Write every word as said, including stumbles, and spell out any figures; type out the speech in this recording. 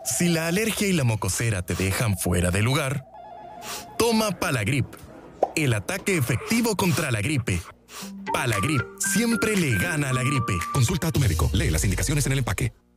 Si la alergia y la mocosera te dejan fuera de lugar, toma Palagrip, el ataque efectivo contra la gripe. Palagrip siempre le gana a la gripe. Consulta a tu médico. Lee las indicaciones en el empaque.